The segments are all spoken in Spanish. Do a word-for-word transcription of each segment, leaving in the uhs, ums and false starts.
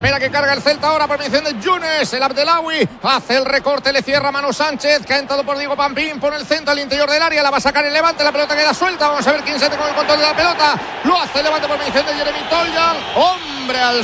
Espera que carga el Celta ahora por mención de Yunes. El Abdelawi hace el recorte, le cierra Manu Sánchez, que ha entrado por Diego Pampín, pone el centro al interior del área, la va a sacar el Levante, la pelota queda suelta. Vamos a ver quién se hace con el control de la pelota. Lo hace el Levante por mención de Jeremy Toljan. ¡Hombre al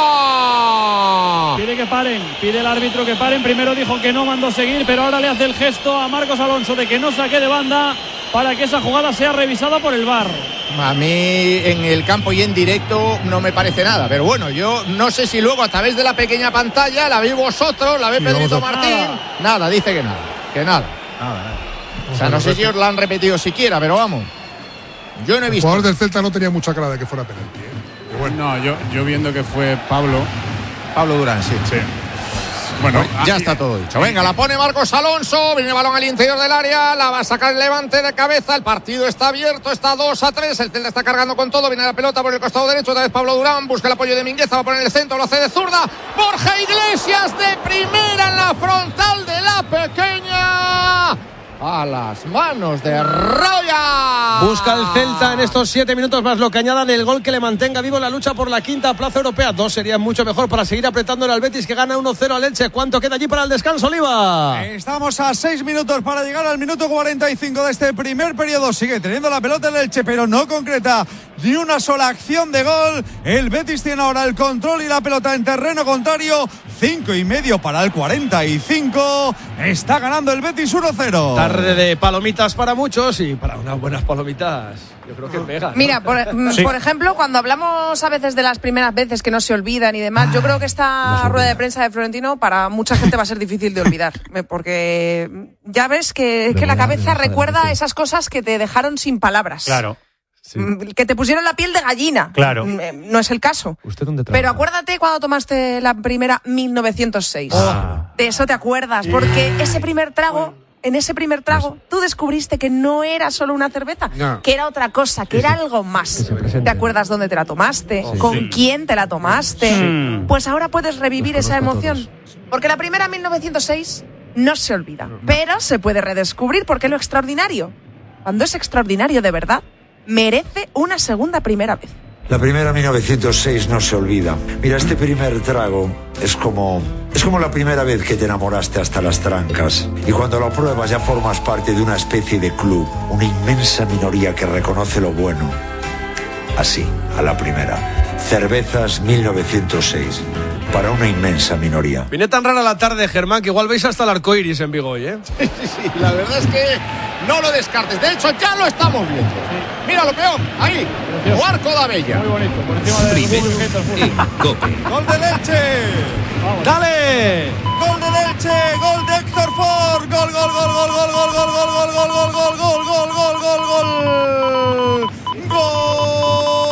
suelo! Pide que paren, pide el árbitro que paren. Primero dijo que no mandó seguir, pero ahora le hace el gesto a Marcos Alonso de que no saque de banda para que esa jugada sea revisada por el V A R. A mí en el campo y en directo no me parece nada, pero bueno, yo no sé si luego a través de la pequeña pantalla la veis vosotros, la ve sí, Pedrito Martín. Nada. nada, dice que nada, que nada. nada, nada. O sea, no sé si os la han repetido siquiera, pero vamos, yo no he visto. El jugador del Celta no tenía mucha cara de que fuera penalti, ¿eh? Bueno. No, yo, yo viendo que fue Pablo. Pablo Durán, sí. Sí. Bueno, ya está todo dicho. Venga, la pone Marcos Alonso. Viene el balón al interior del área. La va a sacar el Levante de cabeza. El partido está abierto. Está dos a tres. El Celta está cargando con todo. Viene la pelota por el costado derecho. Otra vez Pablo Durán. Busca el apoyo de Mingueza. Va a poner el centro. Lo hace de zurda. Borja Iglesias de primera en la frontal de la pequeña. A las manos de Roya. Busca el Celta en estos siete minutos más lo que añadan el gol que le mantenga vivo en la lucha por la quinta plaza europea. Dos serían mucho mejor para seguir apretándole al Betis, que gana uno cero al Elche. ¿Cuánto queda allí para el descanso, Oliva? Estamos a seis minutos para llegar al minuto cuarenta y cinco de este primer periodo. Sigue teniendo la pelota el Elche, pero no concreta ni una sola acción de gol. El Betis tiene ahora el control y la pelota en terreno contrario. Cinco y medio para el cuarenta y cinco. Está ganando el Betis uno cero. Tarde de palomitas para muchos y para unas buenas palomitas yo creo que pega, ¿no? Mira, por, sí. por ejemplo, cuando hablamos a veces de las primeras veces que no se olvidan y demás, yo creo que esta rueda de prensa de Florentino para mucha gente va a ser difícil de olvidar, porque ya ves que, que la cabeza recuerda esas cosas que te dejaron sin palabras. Claro. Sí. Que te pusieron la piel de gallina. Claro. No es el caso. ¿Usted dónde trabaja? Pero acuérdate cuando tomaste la primera mil novecientos seis. Oh. De eso te acuerdas, porque ese primer trago, en ese primer trago, tú descubriste que no era solo una cerveza, no. que era otra cosa, que sí, era sí. algo más. ¿Te acuerdas dónde te la tomaste? Sí. ¿Con sí. quién te la tomaste? Sí. Pues ahora puedes revivir esa emoción. Porque la primera mil novecientos seis no se olvida, no, no. pero se puede redescubrir porque lo extraordinario, cuando es extraordinario de verdad, merece una segunda primera vez. La primera mil novecientos seis no se olvida. Mira, este primer trago es como es como la primera vez que te enamoraste hasta las trancas. Y cuando lo pruebas ya formas parte de una especie de club, una inmensa minoría que reconoce lo bueno. Así, a la primera. Cervezas mil novecientos seis. Para una inmensa minoría. Viene tan rara la tarde, Germán, que igual veis hasta el arco iris en Vigo hoy, ¿eh? Sí, sí, sí, la verdad es que no lo descartes. De hecho, ya lo estamos viendo. Sí. Mira lo peor, ahí, o Arco da Bella. Muy bonito, por encima del fútbol. Gol de Elche. Vamos. ¡Dale! Gol de Elche, gol de Héctor Ford. Gol, gol, gol, gol, gol, gol, gol, gol, gol, gol, gol, gol, gol, gol, gol, gol, gol. Gol.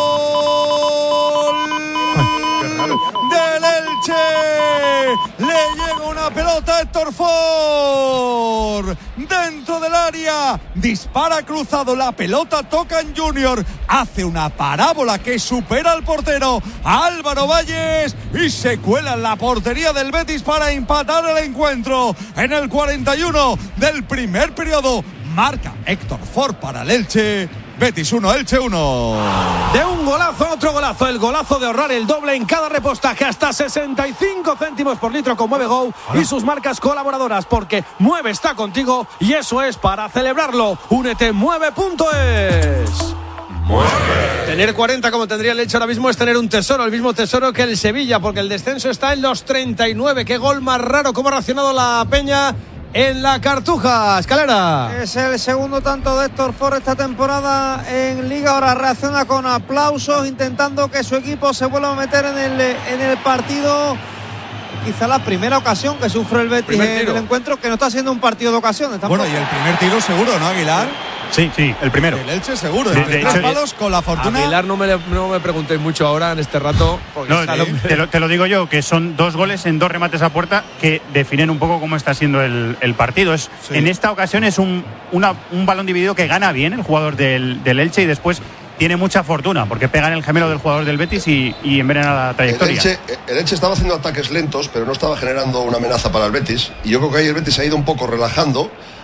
Del Elche, le llega una pelota a Héctor Ford dentro del área, dispara cruzado, la pelota toca en Junior, hace una parábola que supera al portero Álvaro Valles y se cuela en la portería del Betis para empatar el encuentro en el cuarenta y uno del primer periodo. Marca Héctor Ford para el Elche. Betis uno, Elche uno. De un golazo a otro golazo, el golazo de ahorrar el doble en cada repostaje, hasta sesenta y cinco céntimos por litro con Mueve Go y sus marcas colaboradoras, porque Mueve está contigo y eso es para celebrarlo. Únete mueve punto es. Mueve. Tener cuarenta como tendría el Elche ahora mismo es tener un tesoro, el mismo tesoro que el Sevilla, porque el descenso está en los treinta y nueve. Qué gol más raro, cómo ha reaccionado la Peña en la Cartuja. Escalera. Es el segundo tanto de Héctor Ford esta temporada en Liga. Ahora reacciona con aplausos, intentando que su equipo se vuelva a meter en el, en el partido. Quizá la primera ocasión que sufre el Betis en el encuentro, que no está siendo un partido de ocasiones tampoco. Bueno, y el primer tiro seguro, ¿no, Aguilar? Sí, sí, el primero. El Elche seguro, de, de tres hecho, palos con la fortuna. Aguilar no me, no me preguntéis mucho ahora en este rato. No, te, te, lo, te lo digo yo, que son dos goles en dos remates a puerta que definen un poco cómo está siendo el, el partido. Es, sí. En esta ocasión es un, una, un balón dividido que gana bien el jugador del, del Elche y después tiene mucha fortuna porque pega en el gemelo del jugador del Betis y, y envenena la trayectoria. El Elche, el Elche estaba haciendo ataques lentos, pero no estaba generando una amenaza para el Betis. Y yo creo que ahí el Betis se ha ido un poco relajando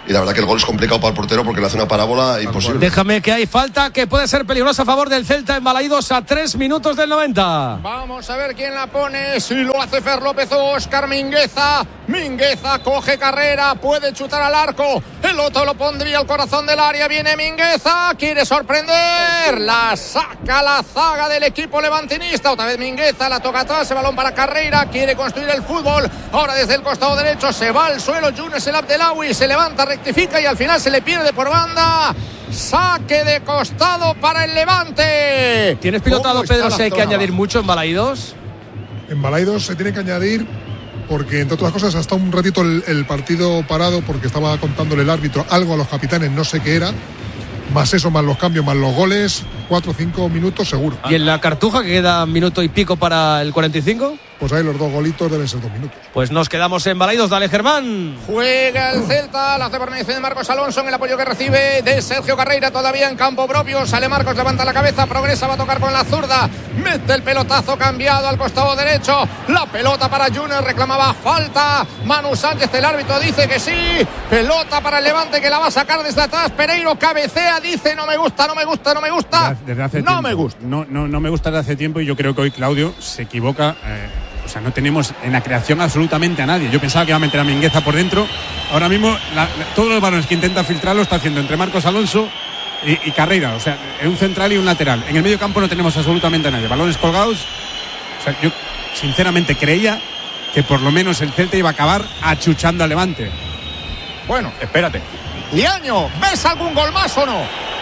y la verdad que el gol es complicado para el portero porque le hace una parábola imposible. Déjame que hay falta que puede ser peligrosa a favor del Celta en Balaídos a tres minutos del noventa. Vamos a ver quién la pone, si lo hace Fer López o Óscar Mingueza. Mingueza coge carrera, puede chutar al arco, el otro lo pondría al corazón del área, viene Mingueza, quiere sorprender, la saca la zaga del equipo levantinista, otra vez Mingueza, la toca atrás, el balón para Carreira, quiere construir el fútbol, ahora desde el costado derecho se va al suelo Younes El Abdelawi, se levanta, rectifica y al final se le pierde por banda. Saque de costado para el Levante. ¿Tienes pilotado, Pedro, si hay que añadir mucho en Balaídos? En Balaídos se tiene que añadir porque, entre otras cosas, hasta un ratito el, el partido parado porque estaba contándole el árbitro algo a los capitanes, no sé qué era. Más eso, más los cambios, más los goles, cuatro o cinco minutos seguro. ¿Y en la Cartuja, que queda minuto y pico para el cuarenta y cinco? Pues ahí los dos golitos deben ser dos minutos. Pues nos quedamos en Balaídos, dale Germán. Juega el Celta, la hace por mediación de Marcos Alonso en el apoyo que recibe de Sergio Carreira, todavía en campo propio, sale Marcos, levanta la cabeza, progresa, va a tocar con la zurda, mete el pelotazo cambiado al costado derecho, la pelota para Junior, reclamaba falta, Manu Sánchez, el árbitro dice que sí, pelota para el Levante que la va a sacar desde atrás, Pereiro cabecea, dice no me gusta, no me gusta, no me gusta, desde, desde hace no tiempo. me gusta. No, no, no me gusta desde hace tiempo y yo creo que hoy Claudio se equivoca. Eh, o sea, no tenemos en la creación absolutamente a nadie. Yo pensaba que iba a meter a Mingueza por dentro. Ahora mismo la, la, todos los balones que intenta filtrar lo está haciendo entre Marcos Alonso y, y Carreira. O sea, en un central y un lateral. En el medio campo no tenemos absolutamente a nadie. Balones colgados. O sea, yo sinceramente creía que por lo menos el Celta iba a acabar achuchando al Levante. Bueno, espérate. Liaño, ¿ves algún gol más o no?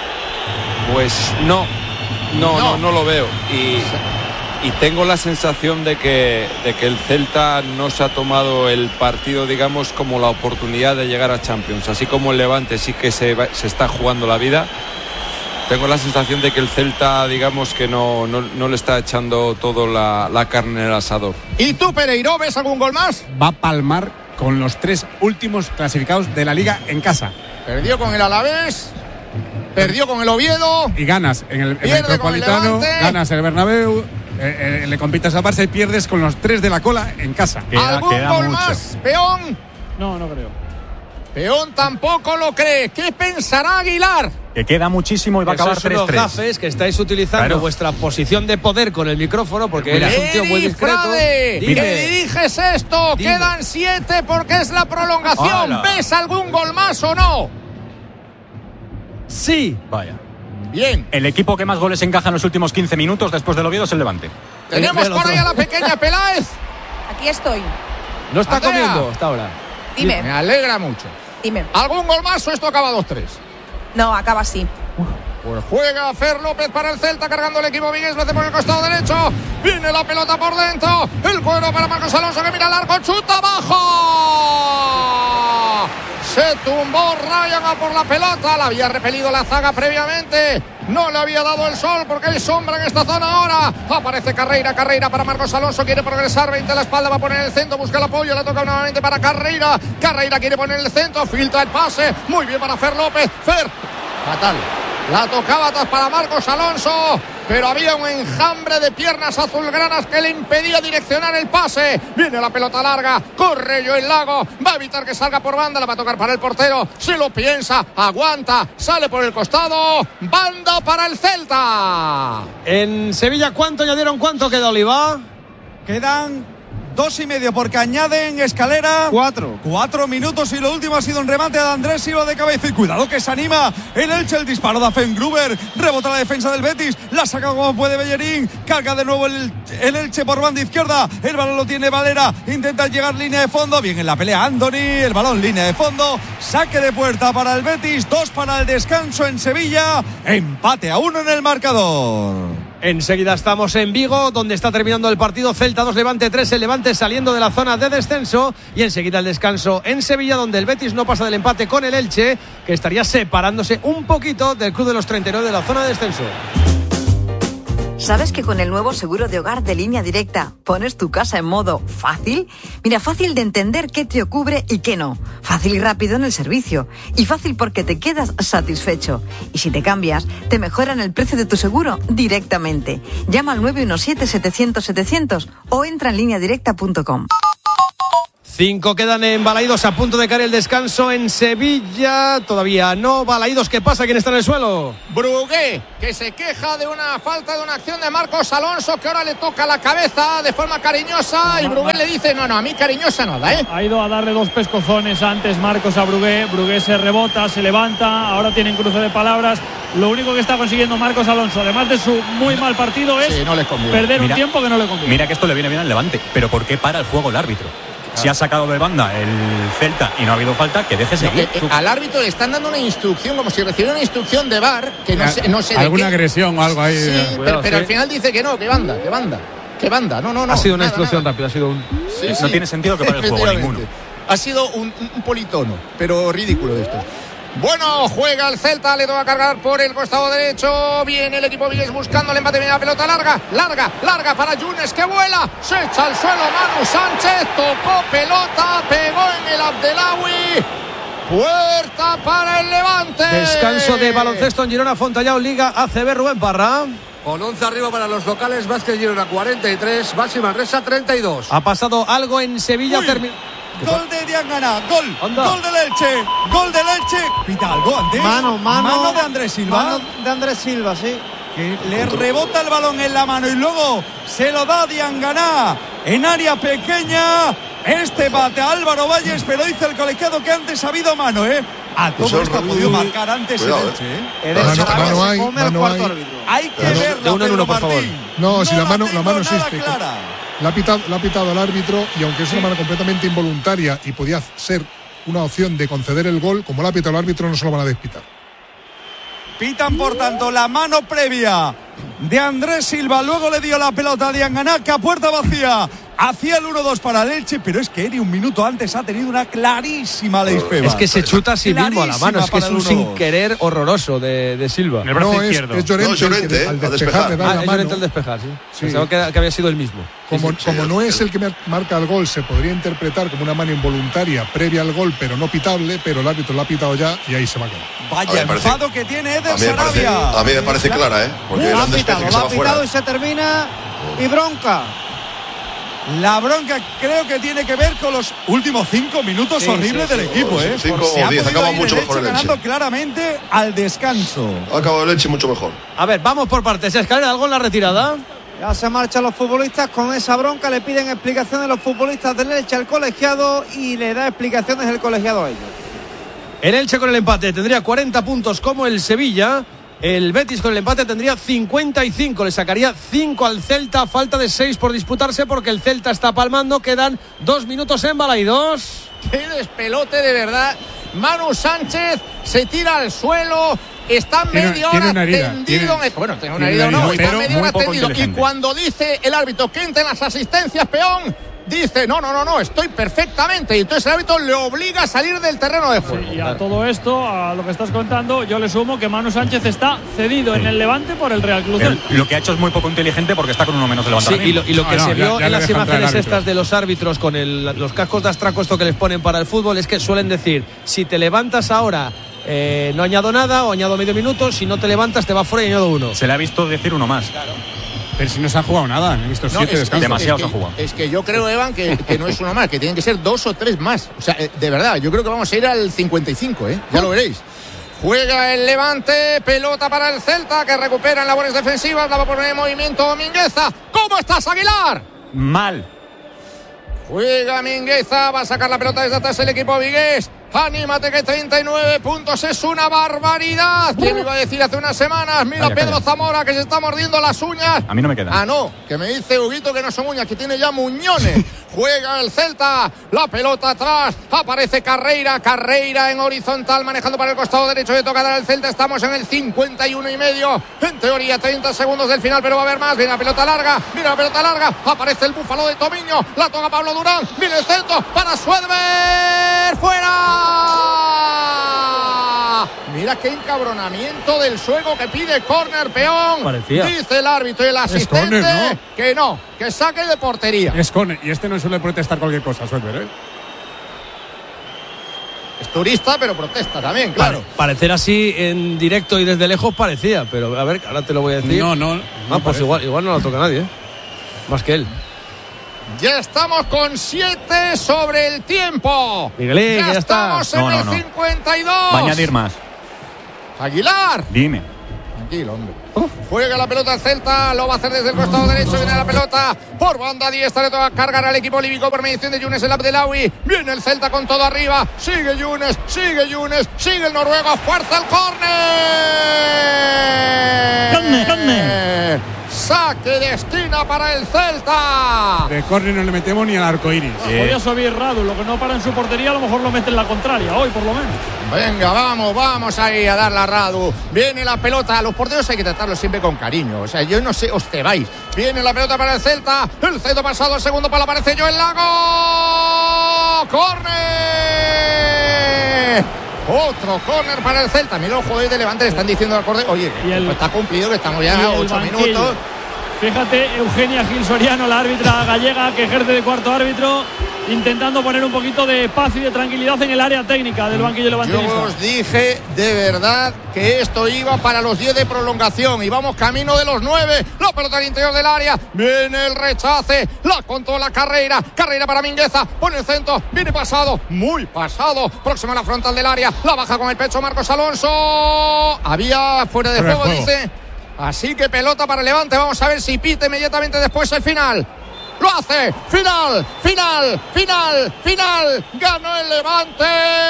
Pues no, no, no, no, no lo veo. Y, y tengo la sensación de que, de que el Celta no se ha tomado el partido, digamos, como la oportunidad de llegar a Champions. Así como el Levante sí que se, se está jugando la vida. Tengo la sensación de que el Celta, digamos, que no, no, no le está echando toda la, la carne en el asador. ¿Y tú, Pereiro, ves algún gol más? Va a palmar con los tres últimos clasificados de la Liga en casa. Perdió con el Alavés, perdió con el Oviedo. Y ganas en el, el Metropolitano, ganas el Bernabéu, eh, eh, le compites al Barça y pierdes con los tres de la cola en casa. Queda, ¿algún queda gol mucho. Más, Peón? No, no creo. Peón tampoco lo cree. ¿Qué pensará Aguilar? Que queda muchísimo y va a acabar tres tres. Los gafes que estáis utilizando claro. vuestra posición de poder con el micrófono porque eres un tío muy discreto. Frade, ¿qué diriges esto? Dime. Quedan siete porque es la prolongación. ¡Hala! ¿Ves algún gol más o no? Sí. Vaya. Bien. El equipo que más goles encaja en los últimos quince minutos después del Oviedo es el Levante. Tenemos por ahí a la pequeña Peláez. Aquí estoy. No está Andrea. comiendo hasta ahora. Dime. Me alegra mucho. Dime. ¿Algún gol más o esto acaba dos tres? No, acaba así. Pues juega Fer López para el Celta, cargando el equipo Vigués, lo hace por el costado derecho. Viene la pelota por dentro. El cuero para Marcos Alonso que mira al arco, chuta abajo. Se tumbó Ryan a por la pelota. La había repelido la zaga previamente. No le había dado el sol porque hay sombra en esta zona ahora. Aparece Carreira, Carreira para Marcos Alonso. Quiere progresar, veinte a la espalda, va a poner el centro, busca el apoyo, la toca nuevamente para Carreira. Carreira quiere poner el centro, filtra el pase. Muy bien para Fer López. Fer, fatal. La tocaba atrás para Marcos Alonso, pero había un enjambre de piernas azulgranas que le impedía direccionar el pase. Viene la pelota larga, corre Joel Lago, va a evitar que salga por banda, la va a tocar para el portero. Si lo piensa, aguanta, sale por el costado, banda para el Celta. En Sevilla, ¿cuánto añadieron? ¿Cuánto queda, Oliva? Quedan dos y medio porque añaden Escalera. Cuatro. Cuatro minutos y lo último ha sido un remate de Andrés Silva de cabeza. Y cuidado que se anima el Elche, el disparo de Fengruber. Rebota la defensa del Betis. La saca como puede Bellerín. Carga de nuevo el, el Elche por banda izquierda. El balón lo tiene Valera. Intenta llegar línea de fondo. Bien en la pelea Andoni. El balón línea de fondo. Saque de puerta para el Betis. Dos para el descanso en Sevilla. Empate a uno en el marcador. Enseguida estamos en Vigo, donde está terminando el partido. Celta dos, Levante tres, el Levante saliendo de la zona de descenso. Y enseguida el descanso en Sevilla, donde el Betis no pasa del empate con el Elche, que estaría separándose un poquito del Club de los treinta y nueve de la zona de descenso. ¿Sabes que con el nuevo seguro de hogar de Línea Directa pones tu casa en modo fácil? Mira, fácil de entender qué te cubre y qué no. Fácil y rápido en el servicio. Y fácil porque te quedas satisfecho. Y si te cambias, te mejoran el precio de tu seguro directamente. Llama al nueve uno siete, setecientos, setecientos o entra en línea directa punto com. Cinco quedan en Balaidos, a punto de caer el descanso en Sevilla. Todavía no. Balaidos, ¿qué pasa? ¿Quién está en el suelo? Brugué, que se queja de una falta de una acción de Marcos Alonso, que ahora le toca la cabeza de forma cariñosa. Y Brugué le dice: no, no, a mí cariñosa nada, ¿eh? Ha ido a darle dos pescozones antes Marcos a Brugué. Brugué se rebota, se levanta. Ahora tienen cruce de palabras. Lo único que está consiguiendo Marcos Alonso, además de su muy mal partido, es sí, no le perder mira, un tiempo que no le conviene. Mira que esto le viene bien al Levante, pero ¿por qué para el juego el árbitro? Si ha sacado de banda el Celta y no ha habido falta, que deje seguir. No, que, al árbitro le están dando una instrucción, como si recibiera una instrucción de V A R, que no sé, no sé alguna de qué. agresión o algo ahí. Sí, Cuidado, pero, pero sí. al final dice que no, que banda, que banda, que banda. No, no, no. Ha sido una nada, instrucción nada. rápida, ha sido un. Sí, no sí. tiene sentido que para el juego ninguno. Ha sido un, un politono, pero ridículo de esto. Bueno, juega el Celta, le toca cargar por el costado derecho. Viene el equipo Vigués buscando el empate. Viene la pelota larga, larga, larga para Yunes, que vuela. Se echa al suelo Manu Sánchez. Tocó pelota, pegó en el Abdelawi. Puerta para el Levante. Descanso de baloncesto en Girona, Fontallao, Liga A C B, Rubén Parra. Con once arriba para los locales, Vázquez Girona cuarenta y tres, Baxi Manresa treinta y dos. Ha pasado algo en Sevilla. Termi- Gol de Diangana, gol, Anda. gol del Elche, gol del Elche. Pita algo antes. Mano, mano. Mano de Andrés Silva. Mano de Andrés Silva, sí. Que le rebota el balón en la mano y luego se lo da Diangana en área pequeña. Este bate a Álvaro Valles, pero dice el colegiado que antes ha habido mano, ¿eh? A todo Pues esto ha el- podido marcar antes el Cuidado, Elche, ¿eh? El Mano- Elche mano se hay, come al mano cuarto hay. árbitro. Hay que Claro. verla, De uno en Pedro uno, por favor. Martín. No, si la mano, tengo la mano nada existe. clara. La ha pitado, la ha pitado el árbitro, y aunque es una mano completamente involuntaria y podía ser una opción de conceder el gol, como la ha pitado el árbitro, no se lo van a despitar. Pitan, por tanto, la mano previa de Andrés Silva. Luego le dio la pelota a Diangana, a puerta vacía. Hacía el uno dos para el Elche, pero es que Eri un minuto antes ha tenido una clarísima Leis Peba. Es que se chuta a sí mismo a la mano. Es que es un Clarísima para el sin uno dos. quer horroroso de, de Silva. En el brazo No, es, izquierdo. es Llorente, No, es Llorente, el que eh, al a despejar despejar. le da Ah, la es mano. Llorente al despejar, sí. Sí. Pensaba que, que había sido el mismo. Como, Sí, sí, como sí, no sí. es el que mar- marca el gol, se podría interpretar como una mano involuntaria previa al gol, pero no pitable, pero el árbitro lo ha pitado ya y ahí se va a quedar. Vaya A mí me parece- enfado que tiene Eder A mí me parece, Sarabia. a mí me parece clara, ¿eh? Porque Lo era ha un despeje pitado, que lo se ha va fuera. pitado y se termina. Y bronca. La bronca creo que tiene que ver con los últimos cinco minutos Sí, horribles sí, del sí. equipo, Sí, ¿eh? cinco Se o ha diez, podido acaba ir mucho el mejor Elche el Elche. ganando claramente al descanso. Ha acabado el Elche mucho mejor. A ver, vamos por partes. Escalera, ¿algo en la retirada? Ya se marchan los futbolistas con esa bronca. Le piden explicaciones los futbolistas del Elche al colegiado y le da explicaciones el colegiado a ellos. El Elche con el empate tendría cuarenta puntos como el Sevilla. El Betis con el empate tendría cincuenta y cinco. Le sacaría cinco al Celta. Falta de seis por disputarse porque el Celta está palmando. Quedan dos minutos en Balaidos. Qué despelote de verdad. Manu Sánchez se tira al suelo. Está Tiene- media tiene hora una herida, tendido. tiene- bueno, tiene una tiene herida, una no, herida, está pero media muy hora poco tendido. Y inteligente. cuando dice el árbitro que entren las asistencias, peón, dice no, no, no, no, estoy perfectamente. Y entonces el árbitro le obliga a salir del terreno de juego. Y a todo esto, a lo que estás contando, yo le sumo que Manu Sánchez está cedido en el Levante por el Real Club. El- lo que ha hecho es muy poco inteligente porque está con uno menos Sí, levantado. y lo, y lo que No, no, se ya- vio ya en le las deja entrar el imágenes árbitro. estas de los árbitros con el- los cascos de astraco esto que les ponen para el fútbol es que suelen decir, si te levantas ahora eh, no añado nada o añado medio minuto, si no te levantas te va fuera y añado uno. Se le ha visto decir uno más. Pero si no se ha jugado nada, he visto No, siete es, descansos. Demasiado es se ha jugado. que, es que yo creo, Evan, que, que no es uno más, que tienen que ser dos o tres más. O sea, eh, de verdad, yo creo que vamos a ir al cincuenta y cinco, ¿eh? Ya lo veréis. Juega el Levante, pelota para el Celta, que recupera en labores defensivas, la va a poner en movimiento Mingueza. ¿Cómo estás, Aguilar? Mal. Juega Mingueza, va a sacar la pelota desde atrás el equipo vigués. Anímate que treinta y nueve puntos es una barbaridad. ¿Quién lo iba a decir hace unas semanas? Mira Calla, Pedro calla. Zamora que se está mordiendo las uñas. A mí no me queda. Ah, no, que me dice Huguito que no son uñas, que tiene ya muñones. Juega el Celta, la pelota atrás, aparece Carreira, Carreira en horizontal manejando para el costado derecho de tocar al Celta. Estamos en el cincuenta y uno y medio, en teoría treinta segundos del final, pero va a haber más. Viene la pelota larga, viene la pelota larga, aparece el búfalo de Tomiño, la toca Pablo Durán, viene el centro para Suedber, fuera. Mira qué encabronamiento del sueco que pide córner, peón. Parecía. Dice el árbitro y el asistente córner, ¿no? que no, que saque de portería. Es con, y este no suele protestar cualquier cosa, Suelver, ¿eh? Es turista, pero protesta también, claro. Pare- parecer así en directo y desde lejos parecía, pero a ver, ahora te lo voy a decir. No, no. Ah, no pues parece. igual, igual no la toca nadie, ¿eh? Más que él. Ya estamos con siete sobre el tiempo. Miguelín, ya, ya estamos está. en No, no, el no. cincuenta y dos. Va a añadir más. Aguilar. Dime. Tranquilo, hombre. Juega la pelota el Celta, lo va a hacer desde el costado derecho, viene la pelota por banda diestra, le toca cargar al equipo líbico por mediación de Younes el Abdelawi, viene el Celta con todo arriba, sigue Younes, sigue Younes, sigue el noruego, fuerza el córner. ¡Córner, córner! Saque de esquina para el Celta. De córner no le metemos ni al arco iris. Ah, podía subir Radu, lo que no para en su portería, a lo mejor lo mete en la contraria, hoy por lo menos. Venga, vamos, vamos ahí a darle a Radu. Viene la pelota, a los porteros hay que tratarlos siempre con cariño. O sea, yo no sé, os te vais. Viene la pelota para el Celta, el centro pasado, el segundo palo, aparece Joel Lago. ¡Corner! Otro córner para el Celta. Mira los jugadores de Levante le están diciendo al córner. Oye, el, pues está cumplido, que estamos ya a ocho minutos. Fíjate, Eugenia Gil Soriano, la árbitra gallega que ejerce de cuarto árbitro, intentando poner un poquito de paz y de tranquilidad en el área técnica del banquillo levantinista. Yo os dije de verdad que esto iba para los diez de prolongación y vamos camino de los nueve. La pelota al interior del área, viene el rechace, la contó la carrera, carrera para Mingueza, pone el centro, viene pasado, muy pasado, próximo a la frontal del área, la baja con el pecho Marcos Alonso. Había fuera de fuera juego, de juego, dice. Así que pelota para el Levante, vamos a ver si pita inmediatamente después el final. Lo hace, final, final, final, final, ganó el Levante.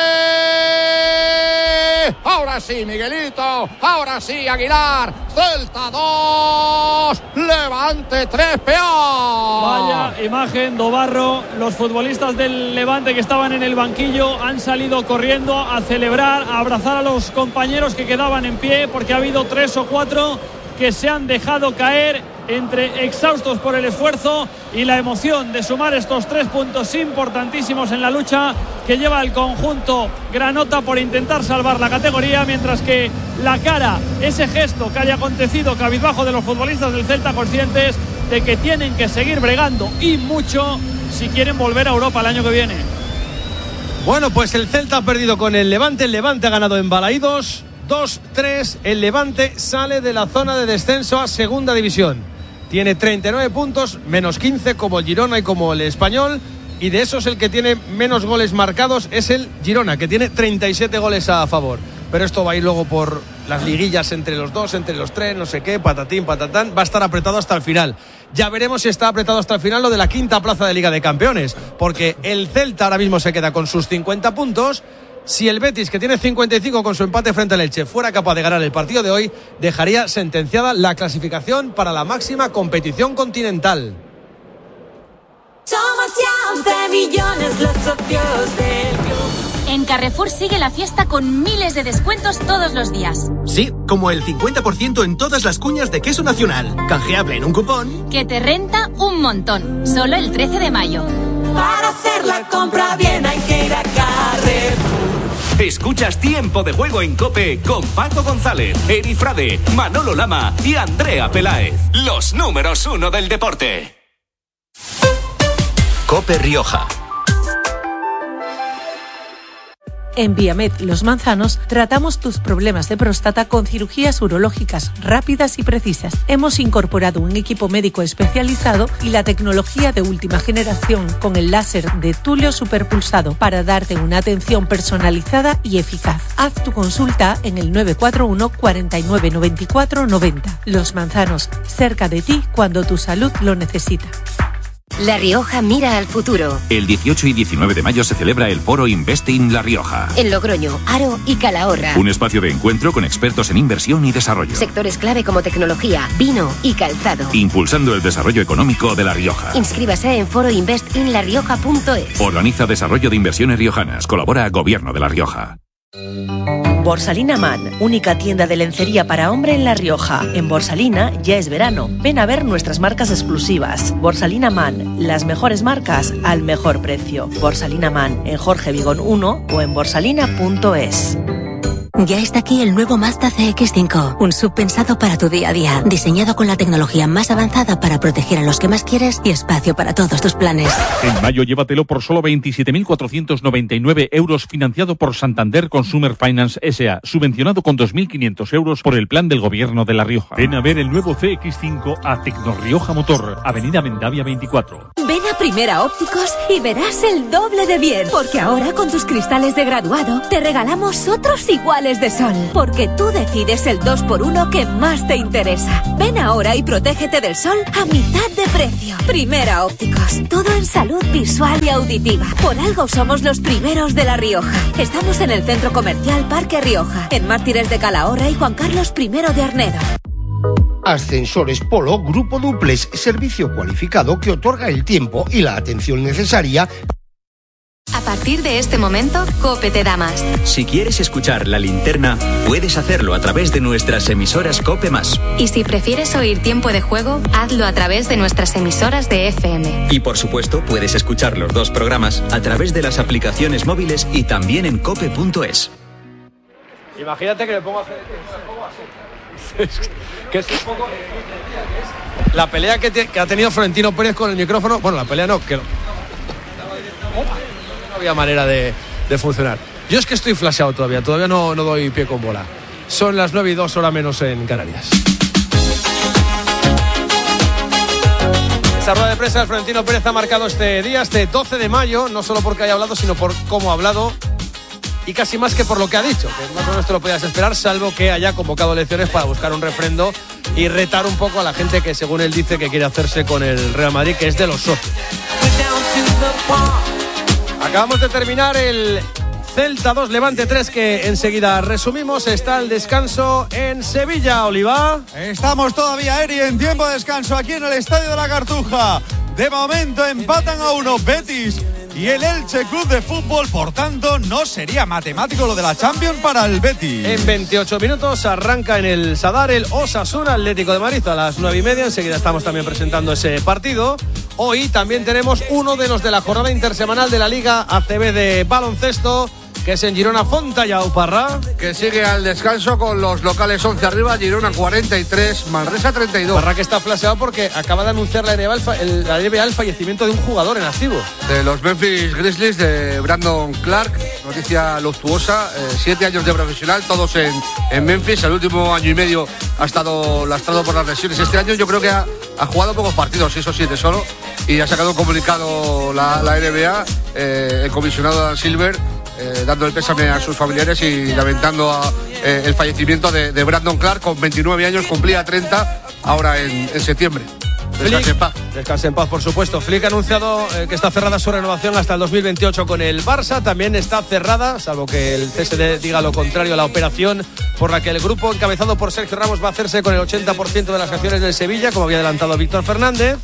Ahora sí, Miguelito, ahora sí, Aguilar. Celta dos, Levante tres, peor. Vaya imagen, Dobarro. Los futbolistas del Levante que estaban en el banquillo han salido corriendo a celebrar, a abrazar a los compañeros que quedaban en pie, porque ha habido tres o cuatro que se han dejado caer entre exhaustos por el esfuerzo y la emoción de sumar estos tres puntos importantísimos en la lucha que lleva el conjunto granota por intentar salvar la categoría, mientras que la cara, ese gesto que haya acontecido cabizbajo de los futbolistas del Celta, conscientes de que tienen que seguir bregando y mucho si quieren volver a Europa el año que viene. Bueno, pues el Celta ha perdido con el Levante, el Levante ha ganado en Balaídos dos tres, el Levante sale de la zona de descenso a segunda división. Tiene treinta y nueve puntos, menos quince como el Girona y como el Español, y de esos el que tiene menos goles marcados es el Girona, que tiene treinta y siete goles a favor. Pero esto va a ir luego por las liguillas entre los dos, entre los tres, no sé qué, patatín, patatán, va a estar apretado hasta el final. Ya veremos si está apretado hasta el final lo de la quinta plaza de Liga de Campeones, porque el Celta ahora mismo se queda con sus cincuenta puntos. Si el Betis, que tiene cincuenta y cinco con su empate frente al Elche, fuera capaz de ganar el partido de hoy, dejaría sentenciada la clasificación para la máxima competición continental. Somos ya once millones los socios del club. En Carrefour sigue la fiesta con miles de descuentos todos los días. Sí, como el cincuenta por ciento en todas las cuñas de queso nacional. Canjeable en un cupón que te renta un montón. Solo el trece de mayo. Para hacer la compra bien hay que ir a Carrefour. Escuchas Tiempo de Juego en COPE con Paco González, Eri Frade, Manolo Lama y Andrea Peláez. Los números uno del deporte. COPE Rioja. En Viamed Los Manzanos tratamos tus problemas de próstata con cirugías urológicas rápidas y precisas. Hemos incorporado un equipo médico especializado y la tecnología de última generación con el láser de Tulio superpulsado para darte una atención personalizada y eficaz. Haz tu consulta en el nueve cuatro uno, cuarenta y nueve, noventa y cuatro, noventa. Los Manzanos, cerca de ti cuando tu salud lo necesita. La Rioja mira al futuro. El dieciocho y diecinueve de mayo se celebra el foro Investing La Rioja. En Logroño, Aro y Calahorra. Un espacio de encuentro con expertos en inversión y desarrollo. Sectores clave como tecnología, vino y calzado. Impulsando el desarrollo económico de La Rioja. Inscríbase en foro investing la rioja punto es. Organiza Desarrollo de Inversiones Riojanas. Colabora Gobierno de La Rioja. Borsalina Man, única tienda de lencería para hombre en La Rioja. En Borsalina ya es verano. Ven a ver nuestras marcas exclusivas. Borsalina Man, las mejores marcas al mejor precio. Borsalina Man en Jorge Vigón uno o en borsalina punto es. Ya está aquí el nuevo Mazda C X cinco, un sub pensado para tu día a día, diseñado con la tecnología más avanzada para proteger a los que más quieres y espacio para todos tus planes. En mayo llévatelo por solo veintisiete mil cuatrocientos noventa y nueve euros, financiado por Santander Consumer Finance S A, subvencionado con dos mil quinientos euros por el plan del gobierno de La Rioja. Ven a ver el nuevo C X cinco a Tecnorrioja Motor, Avenida Mendavia veinticuatro. Ven a Primera Ópticos y verás el doble de bien, porque ahora con tus cristales de graduado te regalamos otros iguales de sol, porque tú decides el dos por uno que más te interesa. Ven ahora y protégete del sol a mitad de precio. Primera Ópticos, todo en salud visual y auditiva. Por algo somos los primeros de La Rioja. Estamos en el Centro Comercial Parque Rioja, en Mártires de Calahorra y Juan Carlos primero de Arnedo. Ascensores Polo Grupo Duplex, servicio cualificado que otorga el tiempo y la atención necesaria. A partir de este momento, COPE te da más. Si quieres escuchar La Linterna, puedes hacerlo a través de nuestras emisoras COPE más. Y si prefieres oír Tiempo de Juego, hazlo a través de nuestras emisoras de F M. Y por supuesto, puedes escuchar los dos programas a través de las aplicaciones móviles y también en cope punto es. Imagínate que le pongo a hacer así. Que es un poco la pelea que, te, que ha tenido Florentino Pérez con el micrófono. Bueno, la pelea no, que no, no había manera de, de funcionar. Yo es que estoy flasheado todavía, todavía no, no doy pie con bola. Son las nueve y dos, hora menos en Canarias. Esa rueda de prensa de Florentino Pérez ha marcado este día, este doce de mayo, no solo porque haya hablado, sino por cómo ha hablado. Y casi más que por lo que ha dicho, que más o menos te lo podías esperar, salvo que haya convocado elecciones para buscar un refrendo y retar un poco a la gente que, según él dice, que quiere hacerse con el Real Madrid, que es de los socios. Acabamos de terminar el Celta dos, Levante tres, que enseguida resumimos. Está el descanso en Sevilla, Oliva. Estamos todavía, Eri, en tiempo de descanso aquí en el Estadio de la Cartuja. De momento empatan a uno Betis y el Elche Club de Fútbol, por tanto no sería matemático lo de la Champions para el Betis. En veintiocho minutos arranca en el Sadar el Osasuna Atlético de Madrid a las nueve y media. Enseguida estamos también presentando ese partido. Hoy también tenemos uno de los de la jornada intersemanal de la Liga A C B de baloncesto, que es en Girona Fontallao, Parra. Que sigue al descanso con los locales once arriba, Girona cuarenta y tres, Manresa treinta y dos. Parra, que está flasheado porque acaba de anunciar la N B A el, la N B A el fallecimiento de un jugador en activo. De los Memphis Grizzlies, de Brandon Clark, noticia luctuosa, eh, siete años de profesional, todos en, en Memphis. El último año y medio ha estado lastrado por las lesiones. Este año yo creo que ha, ha jugado pocos partidos, seis o siete solo, y ha sacado un comunicado la, la N B A, eh, el comisionado Dan Silver, Eh, dando el pésame a sus familiares y lamentando a, eh, el fallecimiento de, de Brandon Clark. Con veintinueve años, cumplía treinta ahora en, en septiembre. Descanse en paz. Descanse en paz, por supuesto. Flick ha anunciado eh, que está cerrada su renovación hasta el dos mil veintiocho con el Barça. También está cerrada, salvo que el C S D diga lo contrario, la operación por la que el grupo encabezado por Sergio Ramos va a hacerse con el ochenta por ciento de las acciones del Sevilla, como había adelantado Víctor Fernández.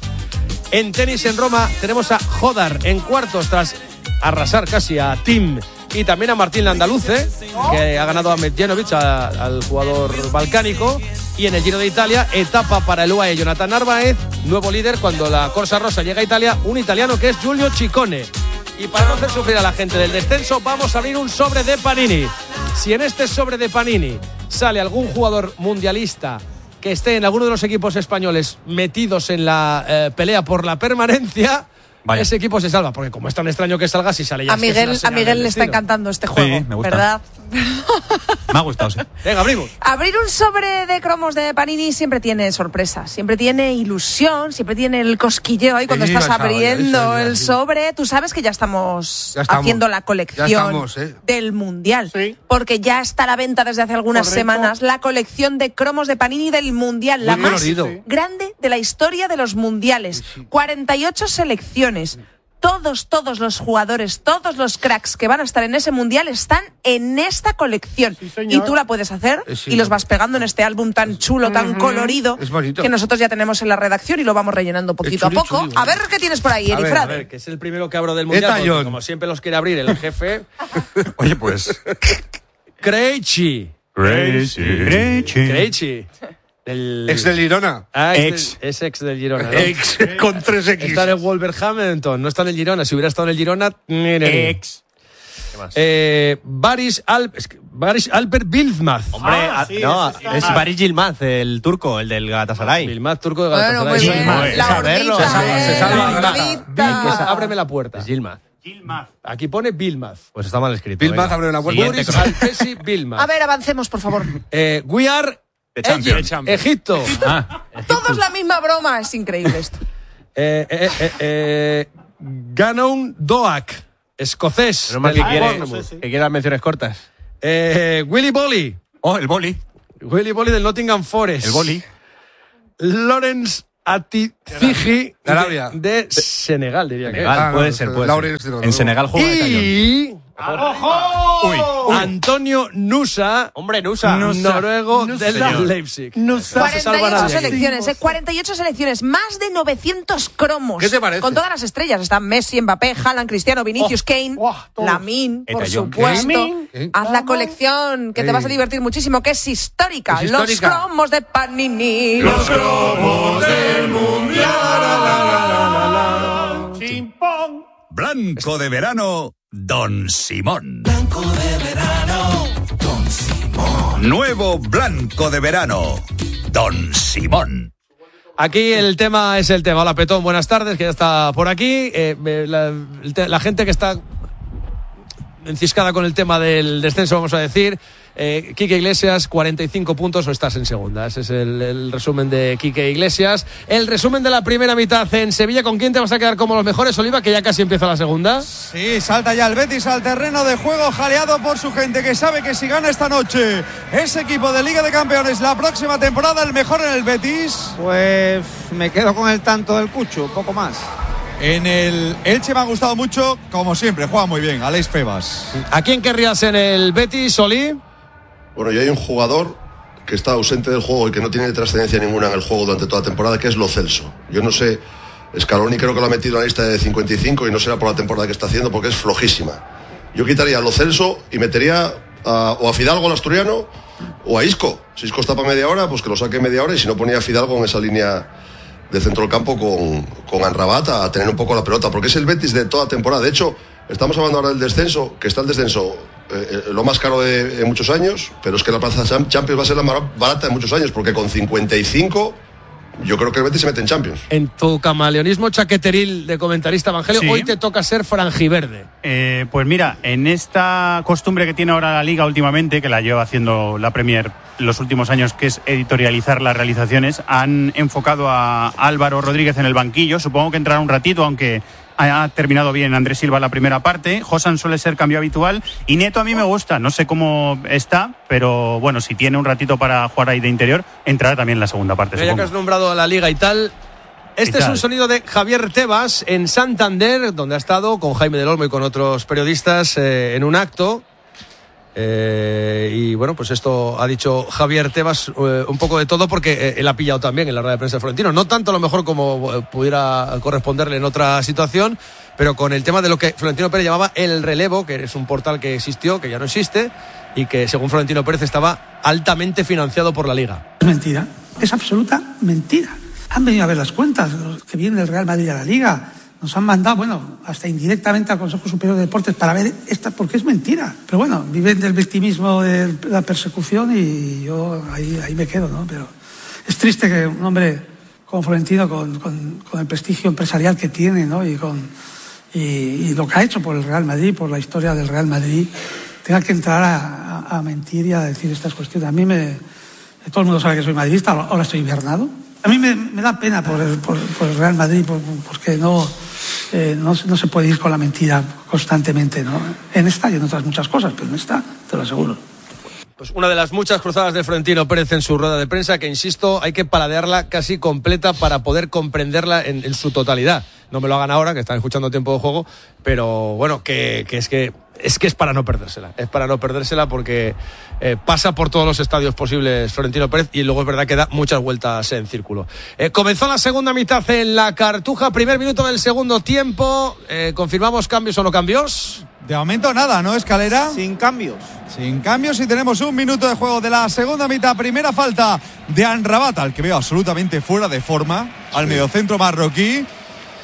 En tenis en Roma tenemos a Jodar en cuartos tras arrasar casi a Tim y también a Martín Landaluce, que ha ganado a Medjanovic, a, al jugador balcánico. Y en el Giro de Italia, etapa para el U A E Jonathan Narváez, nuevo líder cuando la Corsa Rosa llega a Italia, un italiano que es Giulio Ciccone. Y para no hacer sufrir a la gente del descenso, vamos a abrir un sobre de Panini. Si en este sobre de Panini sale algún jugador mundialista que esté en alguno de los equipos españoles metidos en la eh, pelea por la permanencia, vaya, ese equipo se salva, porque como es tan extraño que salga, si sale ya. A Miguel, es a Miguel le está encantando este juego, sí, me gusta. ¿Verdad? Me ha gustado, sí. Venga, abrimos. Abrir un sobre de cromos de Panini siempre tiene sorpresas, siempre tiene ilusión, siempre tiene el cosquilleo ahí cuando sí, estás abriendo sábado, el sí. sobre. Tú sabes que ya estamos, ya estamos haciendo la colección estamos, ¿eh? del Mundial, sí. porque ya está a la venta desde hace algunas Correcto. semanas la colección de cromos de Panini del Mundial, Muy la más colorido. grande de la historia de los Mundiales. Sí. cuarenta y ocho selecciones. Todos, todos los jugadores, todos los cracks que van a estar en ese Mundial están en esta colección. Sí, y tú la puedes hacer eh, sí, y los vas pegando en este álbum tan chulo, tan uh-huh. colorido, que nosotros ya tenemos en la redacción y lo vamos rellenando poquito chuli, a poco. Chuli, a ver qué tienes por ahí, Erifrade. A ver, a ver, que es el primero que abro del Mundial, porque como siempre los quiere abrir el jefe. Oye, pues... Krejci. Krejci. Krejci. Krejci. El... Ex del Girona. Ah, ex. Del, es ex del Girona, ¿no? Ex con tres X. Está en el Wolverhampton, no está en el Girona. Si hubiera estado en el Girona... Ex. ¿Qué más? Eh, Baris Alp... Es que Baris Alper Yilmaz. Hombre, ah, sí, no, sí, sí, es Baris Yilmaz, el turco, el del Galatasaray. Yilmaz, turco de Galatasaray. Bueno, muy bien. Sí, la saberlo. hornita, Se salva, se salva. eh, la Ábreme la puerta. Es Yilmaz. Yilmaz. Aquí pone Yilmaz. Pues está mal escrito. Yilmaz abre la puerta. Baris Alpesi Yilmaz. A ver, avancemos, por favor. Eh, we are Champions. Egypt, Egipto. Ah, Todos la misma broma, es increíble esto. Eh, eh, eh, eh, Ganon Doak, escocés. No más del que quiere, Bournemouth. que quiere las menciones cortas. Eh, Willy Bolly. Oh, el boli. Willy Bolly del Nottingham Forest. El boli. Lawrence Atizigi De Arabia. de, de Senegal, diría que. Senegal, Ah, puede no, ser, no, puede Lawrence, ser. no, no. En Senegal juega de cañón. Y ¡Ojo! Uy. Antonio Nusa, Hombre, Nusa. noruego Nusa. del Señor. Leipzig. Nusa. No se salva cuarenta y ocho nadie aquí. selecciones, ¿eh? cuarenta y ocho selecciones, más de novecientos cromos. ¿Qué te parece? Con todas las estrellas. Están Messi, Mbappé, Haaland, Cristiano, Vinicius, Kane, Lamine, por Eta John. supuesto. ¿Qué? Haz la colección que te Sí. vas a divertir muchísimo, que es histórica. Es Los histórica. cromos de Panini. Los cromos del Chimpón. Blanco de verano, Don Simón. Blanco de verano, Don Simón. Nuevo Blanco de verano, Don Simón. Aquí el tema es el tema. Hola, Petón, buenas tardes, que ya está por aquí. Eh, eh, la, el te- la gente que está enciscada con el tema del descenso, vamos a decir. Eh, Quique Iglesias, cuarenta y cinco puntos o estás en segunda. Ese es el, el resumen de Quique Iglesias. El resumen de la primera mitad en Sevilla. ¿Con quién te vas a quedar como los mejores, Oliva? Que ya casi empieza la segunda. Sí, salta ya el Betis al terreno de juego, jaleado por su gente, que sabe que si gana esta noche ese equipo de Liga de Campeones la próxima temporada, el mejor en el Betis. Pues me quedo con el tanto del Cucho, poco más. En el Elche me ha gustado mucho, como siempre, juega muy bien, Aleix Febas. ¿A quién querrías en el Betis, Oli? Bueno, y hay un jugador que está ausente del juego y que no tiene trascendencia ninguna en el juego durante toda la temporada, que es Lo Celso. Yo no sé, Scaloni creo que lo ha metido en la lista de cincuenta y cinco y no será por la temporada que está haciendo porque es flojísima. Yo quitaría a Lo Celso y metería a, o a Fidalgo, el asturiano, o a Isco. Si Isco está para media hora, pues que lo saque media hora, y si no, ponía a Fidalgo en esa línea de centro del campo con, con Amrabat a tener un poco la pelota, porque es el Betis de toda temporada. De hecho, estamos hablando ahora del descenso, que está el descenso eh, lo más caro de, de muchos años, pero es que la plaza Champions va a ser la más barata de muchos años, porque con cincuenta y cinco yo creo que el Betis se mete en Champions. En tu camaleonismo chaqueteril de comentarista Evangelio, Sí. hoy te toca ser franjiverde. Eh, pues mira, en esta costumbre que tiene ahora la Liga últimamente, que la lleva haciendo la Premier los últimos años, que es editorializar las realizaciones, han enfocado a Álvaro Rodríguez en el banquillo. Supongo que entrará un ratito, aunque ha terminado bien Andrés Silva la primera parte. Josan suele ser cambio habitual y Neto a mí me gusta, no sé cómo está, pero bueno, si tiene un ratito para jugar ahí de interior, entrará también en la segunda parte. Ya que supongo. has nombrado a la Liga y tal, este Y es tal. un sonido de Javier Tebas en Santander, donde ha estado con Jaime del Olmo y con otros periodistas eh, en un acto. Eh, y bueno, pues esto ha dicho Javier Tebas, eh, un poco de todo, porque eh, él ha pillado también en la rueda de prensa de Florentino. No tanto a lo mejor como eh, pudiera corresponderle en otra situación, pero con el tema de lo que Florentino Pérez llamaba el relevo, que es un portal que existió, que ya no existe, y que según Florentino Pérez estaba altamente financiado por la Liga. Es mentira, es absoluta mentira. Han venido a ver las cuentas, los que vienen del Real Madrid a la Liga. Nos han mandado, bueno, hasta indirectamente al Consejo Superior de Deportes para ver esta, porque es mentira. Pero bueno, viven del victimismo de la persecución y yo ahí, ahí me quedo, ¿no? Pero es triste que un hombre como Florentino, con, con, con el prestigio empresarial que tiene, ¿no? Y, con, y, y lo que ha hecho por el Real Madrid, por la historia del Real Madrid, tenga que entrar a, a, a mentir y a decir estas cuestiones. A mí me... Todo el mundo sabe que soy madridista, ahora estoy invernado. A mí me, me da pena por el, por, por el Real Madrid, por, porque no, eh, no, no se puede ir con la mentira constantemente, ¿no? En esta y en otras muchas cosas, pero en esta te lo aseguro. Pues una de las muchas cruzadas de Florentino Pérez en su rueda de prensa, que insisto, hay que paladearla casi completa para poder comprenderla en, en su totalidad. No me lo hagan ahora, que están escuchando Tiempo de Juego, pero bueno, que, que es que es que es para no perdérsela. Es para no perdérsela porque eh, pasa por todos los estadios posibles Florentino Pérez y luego es verdad que da muchas vueltas en círculo. Eh, comenzó la segunda mitad en la Cartuja, primer minuto del segundo tiempo. Eh, ¿Confirmamos cambios o no cambios? De momento nada, ¿no, Escalera? Sin cambios. Sin cambios y tenemos un minuto de juego de la segunda mitad. Primera falta de Amrabat, al que veo absolutamente fuera de forma, al mediocentro marroquí.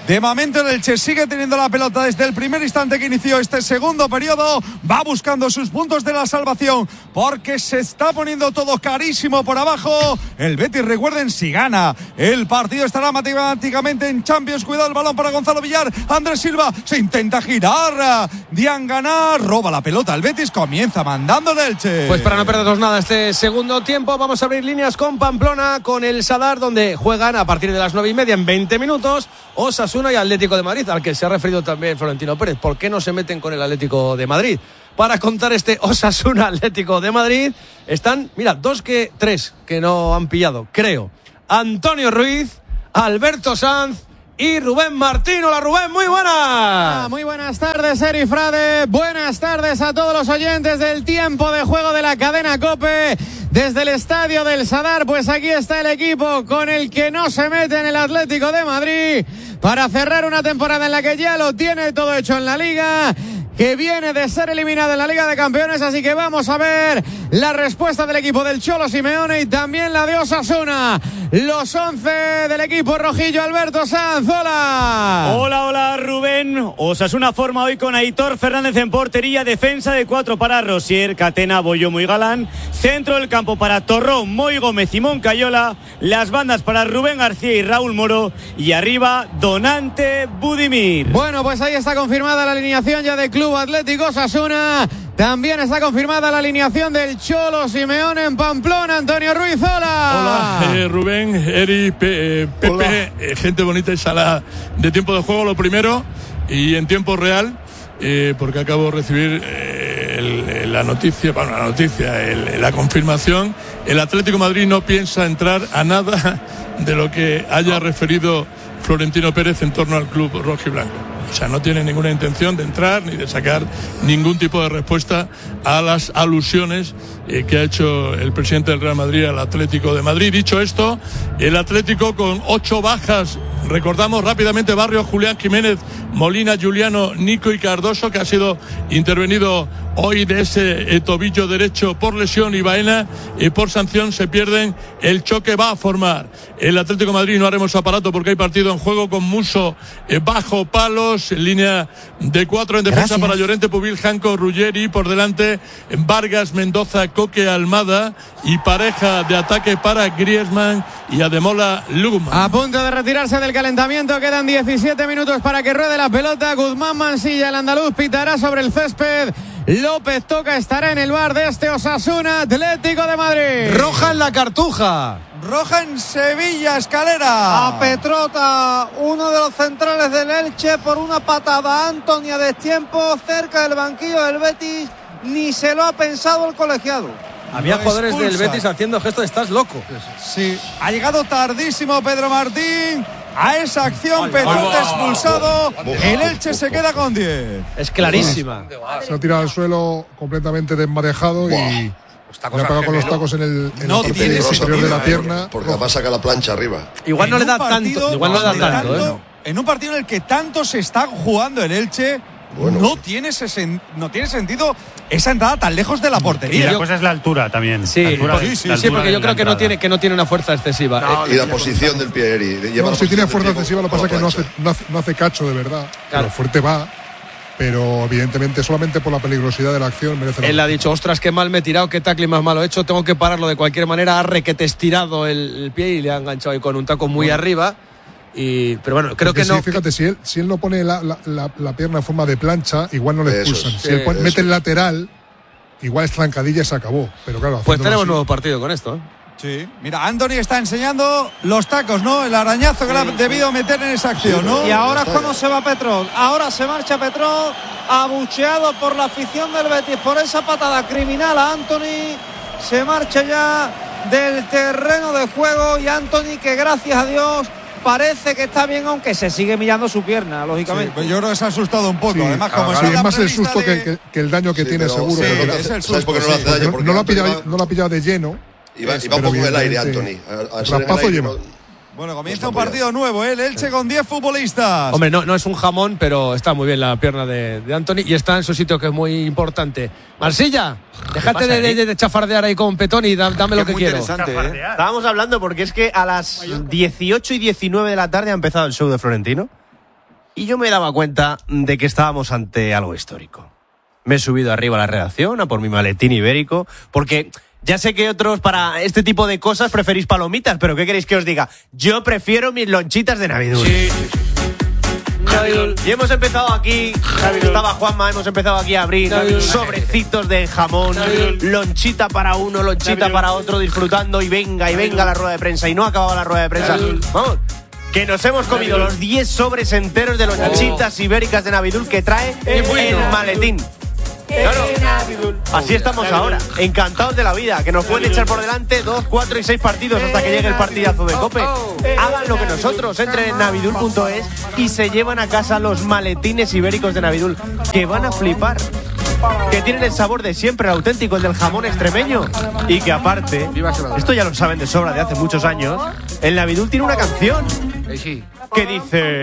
De momento el Elche sigue teniendo la pelota desde el primer instante que inició este segundo periodo. Va buscando sus puntos de la salvación porque se está poniendo todo carísimo por abajo. El Betis, recuerden, si gana el partido estará matemáticamente en Champions. Cuidado el balón para Gonzalo Villar. Andrés Silva se intenta girar. Diangana roba la pelota. El Betis comienza mandando el Elche. Pues para no perdernos nada este segundo tiempo, vamos a abrir líneas con Pamplona, con el Sadar, donde juegan a partir de las nueve y media en veinte minutos Osasuna y Atlético de Madrid, al que se ha referido también Florentino Pérez. ¿Por qué no se meten con el Atlético de Madrid? Para contar este Osasuna Atlético de Madrid están, mira, dos que tres que no han pillado, creo. Antonio Ruiz, Alberto Sanz y Rubén Martín. Hola Rubén, muy buenas. Ah, muy buenas tardes, Eri Frade. Buenas tardes a todos los oyentes del tiempo de juego de la cadena COPE. Desde el estadio del Sadar, pues aquí está el equipo con el que no se mete en el Atlético de Madrid para cerrar una temporada en la que ya lo tiene todo hecho en la Liga, que viene de ser eliminado en la Liga de Campeones. Así que vamos a ver la respuesta del equipo del Cholo Simeone y también la de Osasuna. Los once del equipo rojillo. Alberto Sanz, hola. Hola, hola Rubén. Osasuna forma hoy con Aitor Fernández en portería, defensa de cuatro para Rosier, Catena, Boyomo y Galán, centro del campo para Torrón, Moy Gómez y Moncayola, las bandas para Rubén García y Raúl Moro y arriba Donante Budimir. Bueno, pues ahí está confirmada la alineación ya del Club Atlético Osasuna. También está confirmada la alineación del Cholo Simeone en Pamplona. Antonio Ruiz, hola. Hola, eh, Rubén, Eri, Pe, eh, Pepe, eh, gente bonita y sala de tiempo de juego, lo primero, y en tiempo real, eh, porque acabo de recibir eh, el, el, la noticia, bueno, la noticia, el, la confirmación. El Atlético de Madrid no piensa entrar a nada de lo que haya referido Florentino Pérez en torno al club rojiblanco. O sea, no tiene ninguna intención de entrar ni de sacar ningún tipo de respuesta a las alusiones eh, que ha hecho el presidente del Real Madrid al Atlético de Madrid. Dicho esto, el Atlético con ocho bajas. Recordamos rápidamente: Barrio, Julián Jiménez, Molina, Juliano, Nico y Cardoso, que ha sido intervenido hoy de ese eh, tobillo derecho por lesión, y Baena y eh, por sanción se pierden el choque. Va a formar el Atlético de Madrid. No haremos aparato porque hay partido en juego, con Muso eh, bajo palos, en línea de cuatro en defensa. Gracias. Para Llorente, Pubil, Janco, Ruggeri, por delante Vargas, Mendoza, Coque, Almada, y pareja de ataque para Griezmann y Ademola Lugman. A punto de retirarse del calentamiento, quedan diecisiete minutos para que ruede la pelota. Guzmán Mansilla, el andaluz, pitará sobre el césped. López Toca estará en el bar de este Osasuna Atlético de Madrid. Roja en la Cartuja. Roja en Sevilla, Escalera. A Petrota, uno de los centrales del Elche, por una patada. Antoni a destiempo, cerca del banquillo del Betis. Ni se lo ha pensado el colegiado. Había jugadores del Betis haciendo gesto de estás loco. Sí, ha llegado tardísimo Pedro Martín a esa acción. Petrota expulsado. El Elche se queda con diez. Es clarísima. Se ha tirado al suelo completamente desmarejado y le ha pegado con los tacos en el en no la parte superior de la pierna. Porque además saca la plancha arriba. Igual no le da tanto. Igual no le da tanto. tanto ¿eh? En un partido en el que tanto se está jugando el Elche. Bueno. No, tiene ese, no tiene sentido esa entrada tan lejos de la portería. Y la cosa es la altura también. Sí, altura, sí, sí, sí, porque yo creo que no tiene que no tiene una fuerza excesiva. No, y la posición del pie, Eri. No, si tiene fuerza excesiva, lo que pasa es que no hace, no, hace, no hace cacho de verdad. Claro. Pero fuerte va. Pero evidentemente solamente por la peligrosidad de la acción merece la Él ha dicho: ostras, qué mal me he tirado, qué tackling más malo he hecho, tengo que pararlo de cualquier manera. Ha requete estirado el, el pie y le ha enganchado ahí con un taco muy bueno. arriba. Y, pero bueno, creo Porque que no. Sí, fíjate, si él, si él no pone la, la, la, la pierna en forma de plancha, igual no le expulsan. Eso, si sí, él pone, mete eso. el lateral, igual es trancadilla y se acabó. Pero claro, pues tenemos así. nuevo partido con esto, ¿eh? Sí, mira, Anthony está enseñando los tacos, ¿no? El arañazo que le ha debido meter en esa acción, ¿no? Y ahora es cuando se va Petrol. Ahora se marcha Petrol, abucheado por la afición del Betis por esa patada criminal a Anthony. Se marcha ya del terreno de juego, y Anthony, que gracias a Dios parece que está bien, aunque se sigue mirando su pierna, lógicamente. Sí, pues yo creo que se ha asustado un poco. Sí, Además, como ah, es es más el prevista susto de... que, que, que el daño que sí, tiene, pero, seguro. Sí, pero es el susto, ¿sabes por qué no lo hace daño? No, no, lo ha pillado, no lo ha pillado de lleno. Iba, iba un poco en el aire, Anthony. Rapazo lleva. Bueno, comienza un partido nuevo, ¿eh? El Elche con diez futbolistas. Hombre, no, no es un jamón, pero está muy bien la pierna de, de Anthony y está en su sitio, que es muy importante. Marsilla, déjate de, de, de chafardear ahí con Petón y dame, dame lo que quiero. ¿eh? Estábamos hablando porque es que a las dieciocho y diecinueve de la tarde ha empezado el show de Florentino. y yo me daba cuenta de que estábamos ante algo histórico. Me he subido arriba a la redacción a por mi maletín ibérico, porque ya sé que otros para este tipo de cosas preferís palomitas, pero ¿qué queréis que os diga? Yo prefiero mis lonchitas de Navidul. Sí. Navidul. Y hemos empezado aquí, Navidul. Estaba Juanma, hemos empezado aquí a abrir Navidul. Sobrecitos de jamón, Navidul. Lonchita para uno, lonchita Navidul. Para otro, disfrutando y venga, y venga Navidul. La rueda de prensa, y no acababa la rueda de prensa. Navidul. Vamos, que nos hemos comido Navidul. Los diez sobres enteros de lonchitas oh. ibéricas de Navidul que trae el maletín. Claro, así estamos ahora, encantados de la vida, que nos pueden echar por delante dos, cuatro y seis partidos hasta que llegue el partidazo de COPE. Hagan lo que nosotros, entren en navidul punto es y se llevan a casa los maletines ibéricos de Navidul, que van a flipar, que tienen el sabor de siempre, el auténtico, el del jamón extremeño, y que aparte, esto ya lo saben de sobra de hace muchos años, el Navidul tiene una canción que dice...